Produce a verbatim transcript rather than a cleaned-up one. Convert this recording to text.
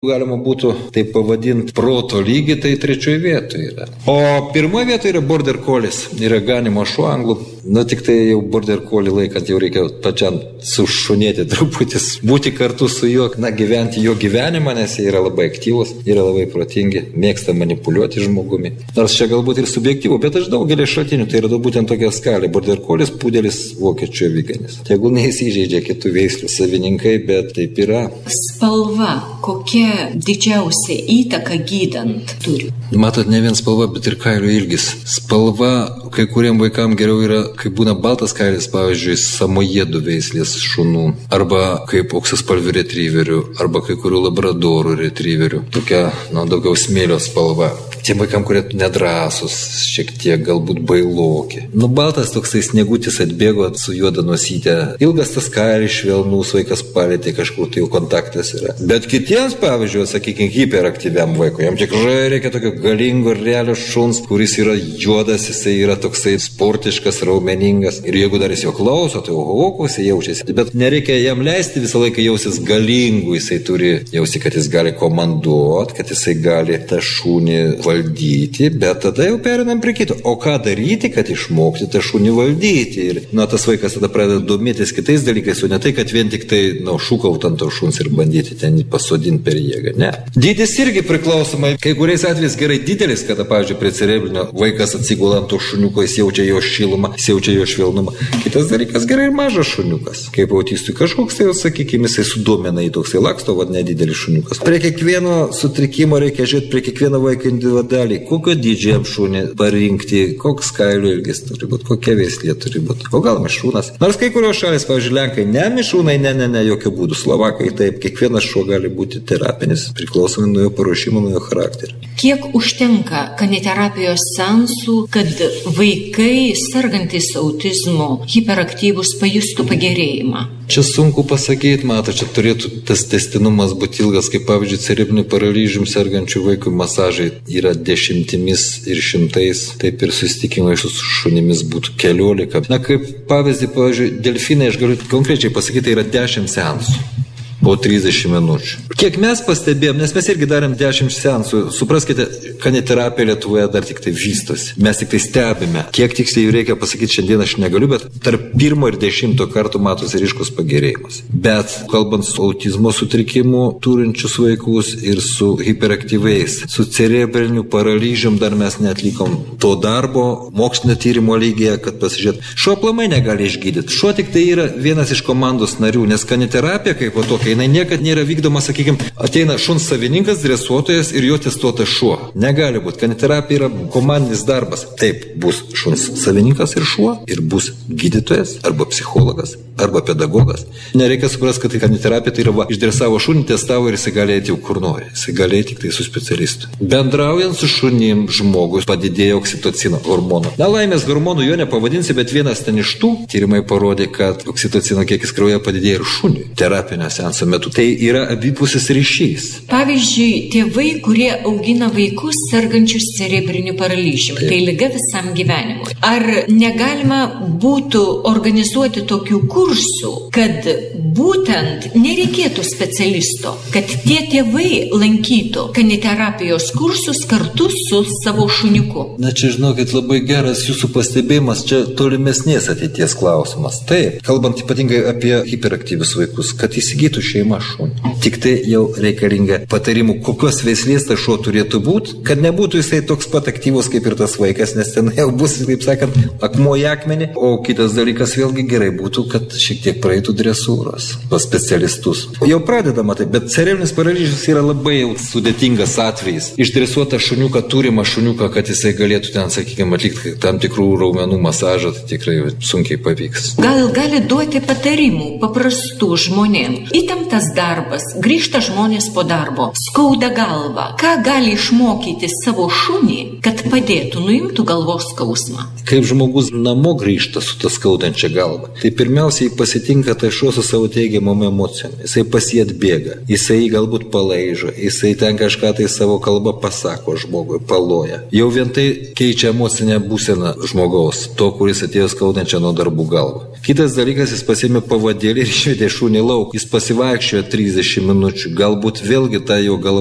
Galima būtų tai pavadinti proto lygį, tai trečioje vietoje yra. O pirmoje vietoje yra border collies, yra ganimo šuo anglų. Na tik tai jau border collie laikant jau reikia pačiam sušunėti truputis, būti kartu su juo, na gyventi jo gyvenimą, nes jie yra labai aktyvus, yra labai protingi, mėgsta manipuliuoti žmogumi. Nors čia galbūt ir subjektyvu, bet aš daugelį šaltinių, tai yra būtent tokia skalė. Border collies, pudelis, vokiečių aviganis. Tegul neįsižeidžia kitų veislių savininkai, bet taip yra. Spalva, kokia didžiausia įtaka gydant turi? Matot, ne vien spalva, bet ir kailio ilgis. Spalva kai kuriem vaikam geriau yra, kai būna baltas kailis, pavyzdžiui, samojedų veislės šunų, arba kaip auksaspalvių retriverių, arba kai kurių labradorų retriverių. Tokia, na, daugiau smėlio spalva. Tiem vaikam, kurie nedrąsus, šiek tiek galbūt bailoki. Nu, baltas toksai sniegutis atbėgo su juoda nosytė. Ilgas tas kailis, švelnus, vaikas palėtė, kažkur tai jau kontaktas yra. Bet kitiems, pavyzdžiui, sakykime, hiperaktyviam vaikui, jam tikrai reikia tokio galingo ir realio šuns, kuris yra juodas, jisai yra toksai sportiškas, raumeningas. Ir jeigu dar jis jo klauso, tai oho, koks jis jaučiasi. Bet nereikia jam leisti visą laiką jausis galingu, jisai turi jausti, kad jis gali komanduoti, kad jisai gali tą šunį valdyti, bet tada jau perinam prie kito. O ką daryti, kad išmokti tą šunį valdyti? Ir na, tas vaikas tada pradeda domėtis kitais dalykais, o ne tai, kad vien tik tai na, šūkaut ant to šuns ir bandyti ten jį pasodinti per jėgą. Ne. Dydis irgi priklausomai. Kai kuriais atvejais gerai didelis, kada, pavyzdžiui, prie cerebrinio vaikas atsigula ant to šuniuko, jis jaučia jo šilumą, jis jaučia jo švelnumą. Kitas dalykas gerai ir mažas šuniukas. Kaip autistui kažkoks, tai, sakykime, jisai sudomina į toksai laksto, vad nedidelis šuniukas. Prie kiekvieno sutrikimo reikia žiūrėti, prie kiekvieno vaiko individualiai. Dalį, kokio dydžio šunį parinkti, koks kailio ilgis turi būti, kokia veislė turi būti, o gal mišrūnas. Nors kai kurios šalis, pavyzdžiui, Lenkai, ne mišrūnai, ne, ne, ne, jokių būdų. Slovakai taip, kiekvienas šuo gali būti terapinis, priklausomai nuo jo paruošimo, nuo jo charakterio. Kiek užtenka kaniterapijos seansų, kad vaikai sergantys autizmo, hiperaktyvus pajustų pagerėjimą? Čia sunku pasakyti, mato, čia turėtų tas tęstinumas būti ilgas, kaip pavyzdžiui, cerebriniu paralyžium sergančių vaikų masažai yra dešimtimis ir šimtais, taip ir susitikimai su šunimis būtų keliolika. Na, kaip pavyzdį, pavyzdžiui, delfinai, aš galiu konkrečiai pasakyti, tai yra dešimt seansų. Po trisdešimt minučių. Kiek mes pastebėjom, nes mes irgi darėm dešimt seansų, supraskite, kaniterapija Lietuvoje dar tik tai vystosi. Mes tik tai stebime. Kiek tiksliai jų reikia pasakyti šiandien aš negaliu, bet tarp pirmo ir dešimto kartų matosi ryškus pagerėjimas. Bet kalbant su autizmo sutrikimu turinčius vaikus ir su hiperaktyviais, su cerebriniu paralyžium dar mes neatlikom to darbo mokslinio tyrimo lygyje, kad pasižiūrėt. Šuo aplamai negali išgydyti. Šuo tik tai yra vienas iš komandos narių, nes kaniterapija kaip po tokia jinai niekad nėra vykdoma, sakykime, ateina šuns savininkas, dresuotojas ir jo testuotas šuo. Negali būti. Kaniterapija yra komandinis darbas. Taip, bus šuns savininkas ir šuo, ir bus gydytojas, arba psichologas, arba pedagogas. Nereikia suprasti, kad tai kaniterapija tai yra va, išdresavo šunį, testavo ir jisai gali eiti jau kur nori. Jisai gali eiti tik tai su specialistu. Bendraujant su šunim žmogus padidėjo oksitocino hormono. Na, laimės hormonų jo nepavadinsi, bet vienas ten iš tų tyrimai parodė, kad oksitocino kiekis kraujyje padidėjo ir šuniui. Terapinio seanso metu. Tai yra abipusis ryšys. Pavyzdžiui, tėvai, kurie augina vaikus sergančius cerebriniu paralyžiumi, tai liga visam gyvenimui. Ar negalima būtų organizuoti tokių kursų, kad būtent nereikėtų specialisto, kad tie tėvai lankytų kaniterapijos kursus kartu su savo šuniuku? Na čia, žinokit, labai geras jūsų pastebėjimas, čia tolimesnės ateities klausimas. Taip, kalbant ypatingai apie hiperaktyvius vaikus, kad įsigytų šeima šunį. Tik tai jau reikalinga patarimų, kokios veislės tas šuo turėtų būti, kad nebūtų jisai toks pat aktyvus kaip ir tas vaikas, nes ten jau bus, kaip sakant, akmuo į akmenį. O kitas dalykas vėlgi gerai būtų, kad šiek tiek praeitų dresūros pas specialistus. Jau pradedama tai, bet cerebrinis paralyžius yra labai jau sudėtingas atvejis. Išdresuota šuniuką, turima šuniuką, kad jisai galėtų ten, sakykime, atlikti tam tikrų raumenų masažą, tai tikrai sunkiai pavyks. Gal gali duoti patarimų paprastų žmonėm? Įtemptas darbas, grįžta žmonės po darbo, skauda galvą. Ką gali išmokyti savo šunį, kad padėtų, nuimtų galvos skausmą? Kaip žmogus namo grįžta su tą skaudančią galvą, tai pirmiausiai pasitinka tai šuo su savo teigiamom emocijom. Jisai pasiet bėga, jisai galbūt palaižo, jisai ten kažką tai savo kalbą pasako žmogui, paloja. Jau vien tai keičia emocinę būseną žmogaus, to, kuris atėjo skaudančią nuo darbų galvą. Kitas dalykas, jis pasiėmė pavadėlį ir išvedė šunį lauk. Jis pasivarė pavaikščioja trisdešimt minučių, galbūt vėlgi ta jo galva